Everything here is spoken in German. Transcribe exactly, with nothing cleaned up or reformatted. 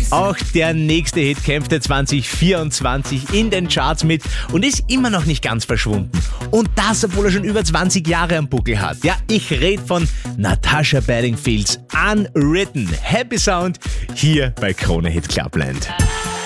Auch der nächste Hit kämpfte zwanzig vierundzwanzig in den Charts mit und ist immer noch nicht ganz verschwunden. Und das, obwohl er schon über zwanzig Jahre am Buckel hat. Ja, ich rede von Natasha Bedingfields Unwritten. Happy Sound hier bei Krone Hit Clubland.